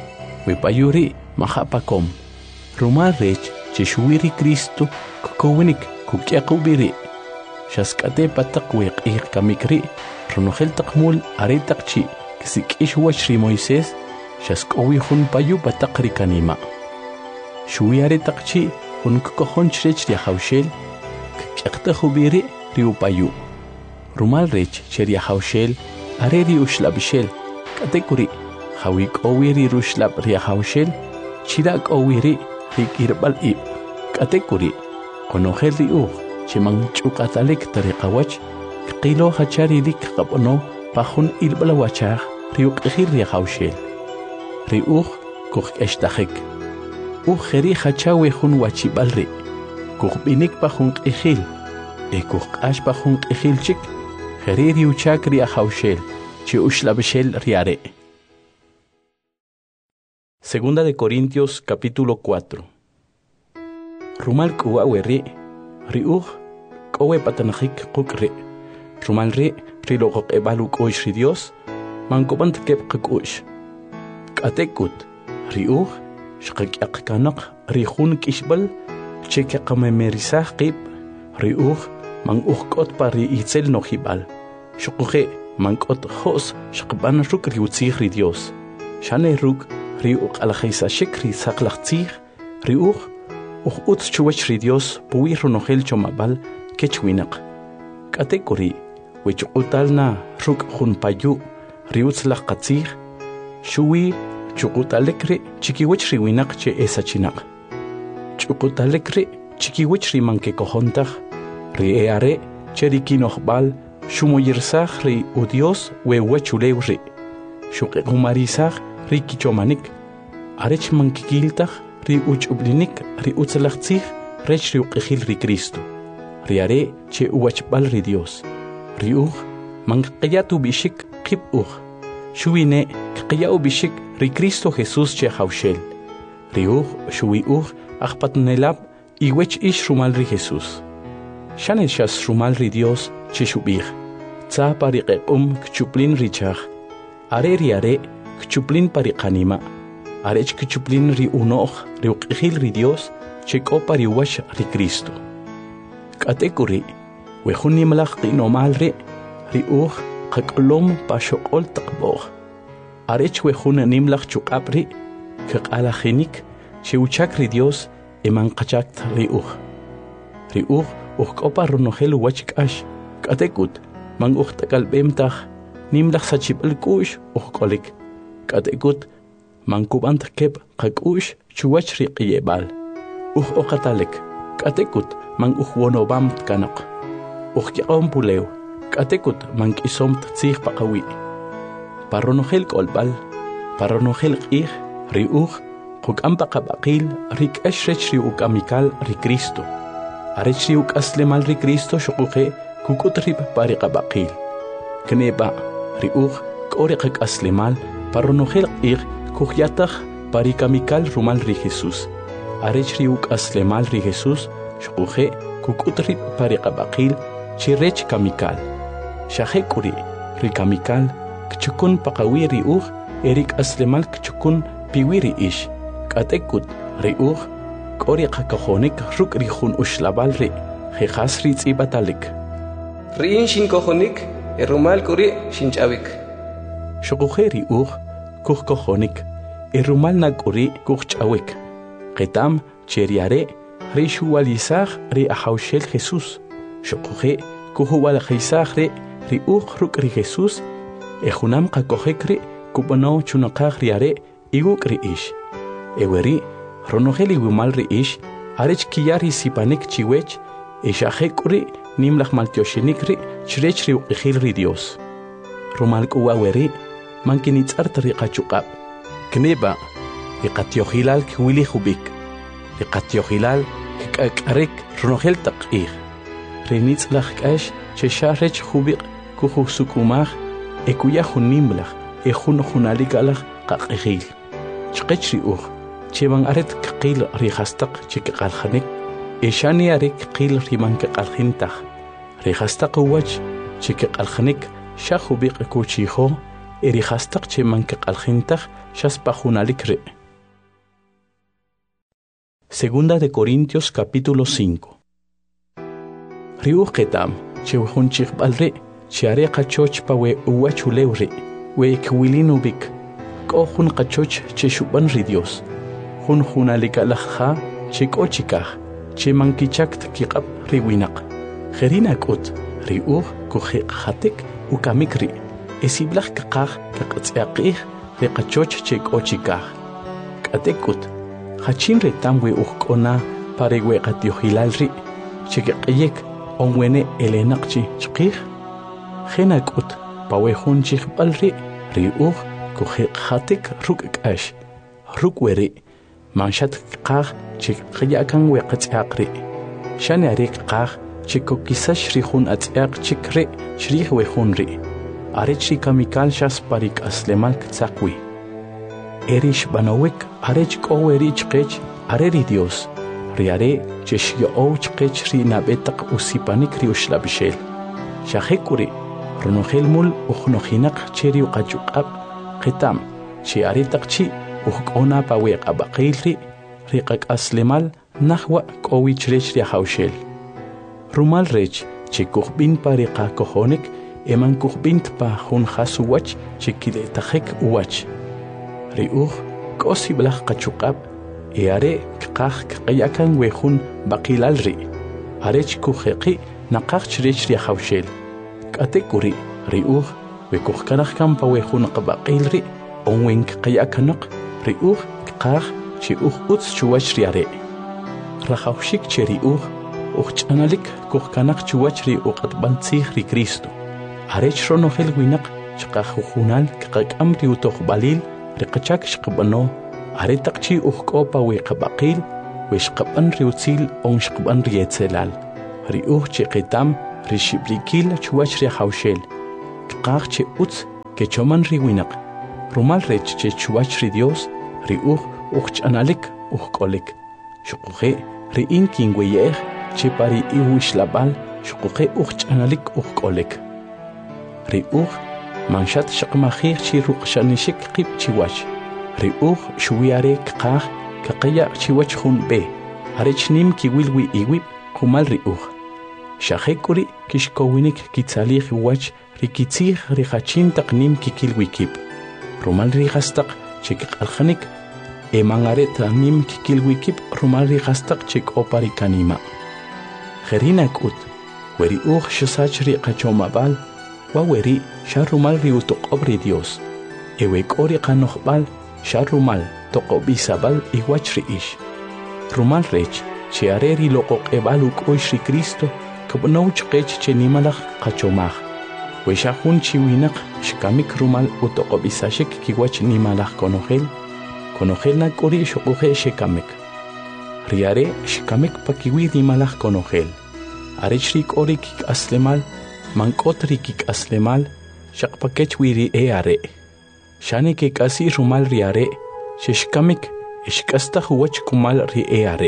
wipayuri mahapakom rumal rech cheshuwiri Cristo kokowinik kukyaqubiri shaskate pataqweq ig kamikri runojel taqmul aritaqchi kisikish wach ri Moisés shaskowi hun payu pataqri kanima shuwiari taqchi hun kokohon chrech ri hawshel kyaqta hubiri ri upayu rumal rech cheria hawshel are ri ushlabshel katekuri hawik owiri rushlab ri hawshel chirak owiri ri kirbal ib katekuri konojel ri uj chimang chukatalik tariqawach qilo hachari lik qabno pahun ilbala wachaj ri uqihil ri hawshel ri uj kuj estajik uj kheri hachawi hun wachibalri kuj binik pahun qihil e kuj qash pahun qihil chik kheri ri uchak ri hawshel chi ushlabshel riare. Segunda de Corintios capítulo cuatro. Rumal kuwa weri ri uj kowe patanajik qukri rumal ri ri loqoq ebalu koish ri Dios mankobant kep qakush katekut ri uj shqaqaq kanaq ri hun kishbal cheke qamemerisaj qib ri uj man uj kot pari itzel nojibal shuquje man kot khos shqban ruk ri utzih ri Dios shane ruk ri uq alajisa shikri saqlaqtzih ri uj uj utz chuwach ri Dios puwi runojel chomabal kechwinaq katekuri wichuqtalna ruk hun payu ri utzlaq qatzih shuwi chuqutalekri chikiwich ri winaq che esachinaq chuqutalekri chikiwich ri manke kojontaj ri eare cheri kinojbal shumoyirsaj ri u Dios we wechulew ri shuqequmarisaj ri kichomanik arech mankikiltaj ri uchublinik ri utzlaqtzij rech ri uqihil ri Cristo riare che uwachbal ri Dios riuj man qiyatu bishik qib uj shuine qiyau bishik ri Cristo Jesús che haushel riuj shui uj akhpatnelab iwech ish rumal ri Jesús shanel shas rumal ri Dios che shubij tsa pariqum kchuplin richaj are riare kchuplin pariqanima are kchuplin ri unoj ri uqhil ri Dios che kopa ri wash ri Cristo katekuri we khunimlaq qinomal ri ri uj qaqlom pashoqol taqboj are we khun nimlaq chuqapri qala khinik che uchak ri Dios eman qachak ri uj ri uj uj kopa runojel wachkash katekut man uj taqalbemtaj nimlaq sachibal kush uj kolik katekut man kubant kep qakush chuwach ri qiyebal uj oqatalek katekut man uj wonobam kanaq uj yaqom pulew katekut man kisom tzig paqawi paronojel kolbal paronojel qih ri uj qukam paqabaqil ri kashrech ri ukamikal ri Cristo arech ri ukaslemal ri Cristo shuquje kukutrib pariqabaqil kneba ri uj qori qaslemal paronojel qih kujataj parikamikal rumal ri Jesús arech ri ukaslemal ri Jesús shuquje kukutrib pariqabaqil chirech kamikal shahekuri ri kamikal kchukun paqawi ri uj erik aslemal kchukun piwiri ish katekut ri uj qori qaqojonik ruk ri jun ushlabal ri jejas ri tsibatalik rin shin kojonik erumal kuri shinchawik shuquje ri uj kuj kojonik erumal nakuri kujchawik qetam cheriare ri shuwalizaj ri ahawshel Jesús shuquje kuhuwal khaysaj ri ri uj ruk ri Jesús ejunam qaqojek ri kubano chunaqaj riare iguk ri ish eweri ronojeli wimal ri ish arech kiyari sipanik chiwech eshajekuri nimlaj maltioshinik ri chrech ri uqijil ri Dios rumal kuwaweri mankinitzart ri qachuqab kneba iqatiohilal kwili khubik iqatiohilal kaqarek ronojel taqih renitzlaj kash chesharech khubik kuhusukumaj ekuya junimlaj ejun junalikalaj qaqijil chqech ri uj cheban aret qil ri hastaq chikqaljanik eshani arek qil ri manqaljintaj ri hastaq wach chikqaljanik shahubiq kuchijo eri hastaq chemanqaljintaj shaspa junalik ri Segunda de Corintios capítulo cinco ri uj qetam chewjun chiqbalri chiare qachoch pawe uwachulewri we kwilinovik kohun qachoch cheshuban ri Dios hun hunalikalajja chikochikaj chemankichakt kiqab ri winaq kherinakut ri uj kujiqatik ukamikri esiblaj qaqaj qaqtsaqij ri qachoch chikochikaj katekut hachin retam we uj k'ona pare we qatiohilal ri chikeqyek onwene elenaqchi chqij khenakut pawe hun chiqbal ri ri uj kujiqatik ruk k'ash ruk weri manshat qaj chiqyakan we qatsaqri shani ari qaj chikokisash ri hun atsaq chikri shrih we hun ri ari chikamikal shas parik aslemal tsaqwi erish banowek ari chqoweri chqech ari ri Dios ri ari cheshyo chqech ri nabetaq usipanik ri ushlabishel shahekuri ronojel mul ukhnohinaq cheri uqachuqab qitam chi ari taqchi uqona pawe qabaqil ri riqaq aslemal nahwa qowich rech ri hawshel rumal rech chikuqbin pariqa kojonik eman kuqbint pa hun khasuwach chikile tajek uwach ri uj qosi blaj qachuqab e are qaj qayakan we hun baqilal ri arech kujeqi naqaq rech ri hawshel katekuri ri uj we kuqkanaj kan pawe hun qabaqil ri onwen qayakanaq ri uj qaj chi uj utz chuwach ri are rajawshik cheri uj uj ch'analik kuqkanaq chuwach ri uqatbantzij ri Cristo arech ronojel winaq chqajujunal qaqam ri utojbalil ri qachak shqbano are taqchi uj qopa we qabaqil we shqaban ri utzil on shqban ri etzelal ri uj che qitam ri xibrikil chuwach ri hawshel kqaq che utz ke choman ri winaq rumal rech che chuwach ri Dios ri uj uj ch'analik uj k'olik xuquje ri in kinweyej che pari iwishlabal xuquje uj ch'analik uj k'olik ri uj manshat shaqmajij chi ruqshanishik qib chiwach ri uj xuwiare kqaq kaqaya chiwach jun be arech nim kiwilwi iwib kumal ri uj shajekuri kishkowinik kitsalij wach ri kitzij ri hachin taqnim kikilwikib rumal ri hastaq chik alkhanik e mangareta nim kikilwikib rumal ri hastaq chik opari kanima gerina kut weri uj shasach ri qachomabal wa weri sharumal ri utoqobri Dios ewe kori qanoqbal sharumal toqobisabal iwach ri ish rumal rech cheare ri loqoqebal ukoish ri Cristo kabnouch qech che nimalaj qachomaj weshajun chiwinaq shkamik rumal utoqobisashik kiwach nimalaj konojel konojel na kori shoquje shekamik riare shkamik pakiwi nimalaj konojel arech ri kori kik aslemal mankot ri kik aslemal shaqpakech wiri e are shani ke kasi rumal riare shishkamik ishkastaj wach kumal ri e are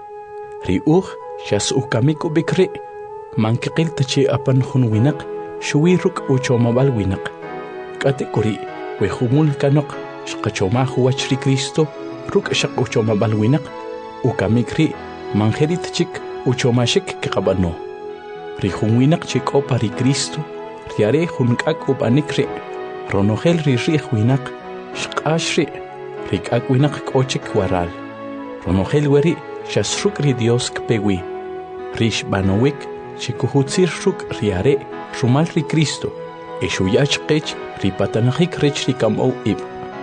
ri uj shas ukamik ubikri mankiqil tachi apan jun winaq shuwi ruk uchomabal winaq k'ate kuri wejumul kanoq shqachomaj wach ri Cristo ruk shaq uchomabal winaq ukamik ri manjerit chik uchomashik kiqabano ri jun winaq chik opa ri Cristo riare jun k'ak ubanik ri ronojel ri rij winaq shqash ri ri k'ak winaq k'ochik waral ronojel weri shasruk ri Dios kpewi rish banowik chikuhutzir ruk riare rumal ri Cristo eshuyach qech ri patanajik rech ri kam'ow ib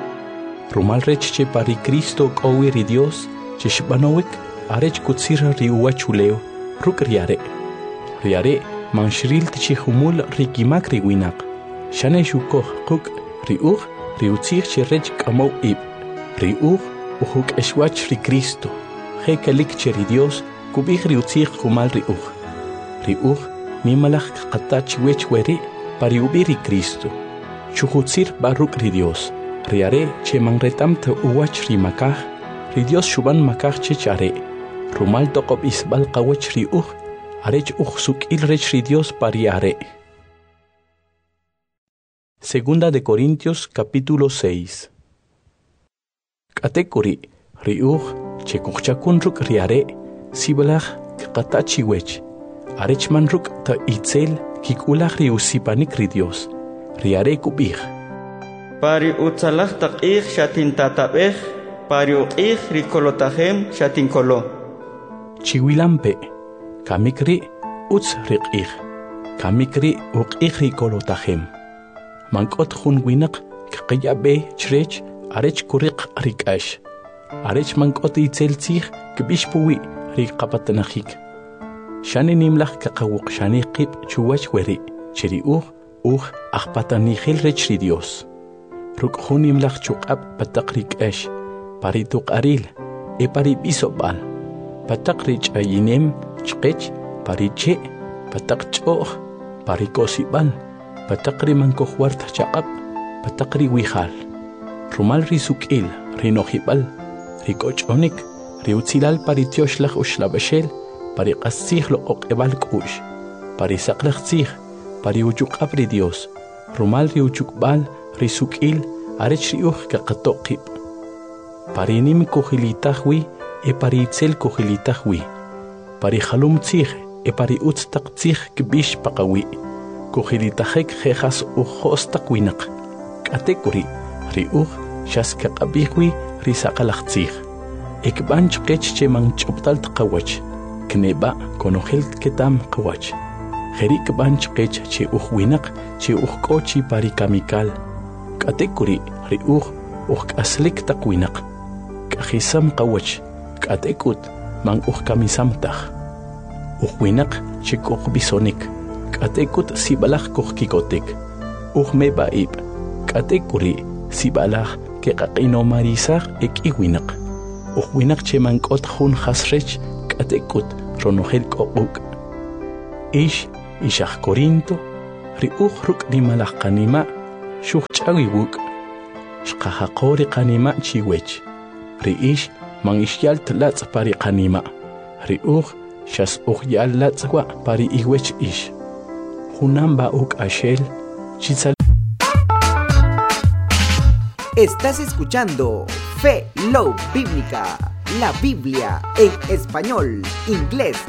rumal rech che pari Cristo k'owi ri Dios chishbanowik arech kutzir ri uwachuleo ruk riare riare manshiril tchi humul ri kimak ri winaq shane shukoj quk ri uj ri utzir che rech kam'ow ib ri uj ujuk eshwach ri Cristo Hekalik cheri Dios kubij ri utzij kumal ri uj ri uj nimalaj qatach wech weri pari ubi ri Cristo chujutzir baruk ri Dios riare che manretam ta uwach ri makaj ri Dios shuban makaj che chare rumal toqob isbal qawach ri uj arech uj suk'il rech ri Dios pari are Segunda de Corintios capítulo seis Katekuri ri uj che kuchakun ruk riare sibalaj qatachi wech arechman ruk ta itzel kikulaj ri usipanik ri Dios riare kubij pari utzalaj taqij shatin tatabej pari uqij ri kolotajem shatin kolo chiwilampe kamikri utz riqij kamikri uqij ri kolotajem mankot jun winaq qiyabe chrech arech kuriq rikash arech mankot itzel tzij kbish puwi ri qapatanajik shani nimlaj kaqawuq shani qib chuwach weri cheri uj uj ajpatanijil rech ri Dios ruk jun nimlaj chuq'ab pataq ri k'ax pari tuq'aril e pari b'isob'al pataq ri ch'ayinem chqech pari che pataq ch'o'j pari kosib'al pataq ri mankojwart chaq'ab pataq ri wijal rumal ri suk'il ri nojib'al ri k'och'onik ri utzilal pari tioxlaj uxlab'exel pari q'atzij loq'oq'eb'al k'u'x pari saqlaj tzij pari uchuq'ab ri Dios rumal ri uchukb'al ri suk'il arech ri uj qaqatoqib pari nim kujilitaj wi e pari itzel kujilitaj wi pari jalum tzij e pari utz taq tzij kb'ix paqawi kujilitajek jejas ujos taq winaq k'atekuri ri uj xas kaq'ab'ij wi ri saqalaj tzij ekb'an chqech che manch'ubtal tqawach kneba konojel ketam qawach jeri kb'an chqech che uj winaq che uj k'o chi pari kamikal k'atekuri ri uj uj k'aslik taq winaq k'ajisam qawach k'atekut man uj kamisam taj uj winaq che k'uj bisonik k'atekut sib'alaj kuj kikotik uj meb'a'ib k'atekuri sib'alaj keqaq'inomarisaj ek'i winaq uj winaq che mank'ot jun jasrech k'atekut ronojel k'oq'uk ish ishaq Corinto ri uj ruk' rimalaj qanima' xuj ch'awi wuk' xqajaqo ri qanima' chiwech ri ish man ixyal tlatz' pa ri qanima' ri uj xas uj yal latz' wa' pa ri iwech ish junam ba uk axel chitzal. Estás escuchando Fe Love Bíblica, la Biblia en español, inglés